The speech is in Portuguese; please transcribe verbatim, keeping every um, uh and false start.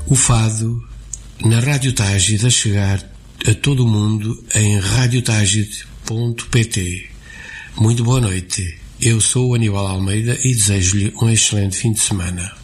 O fado na Rádio Tágide a chegar a todo o mundo em rádio tágide ponto pt. Muito boa noite. Eu sou o Aníbal Almeida e desejo-lhe um excelente fim de semana.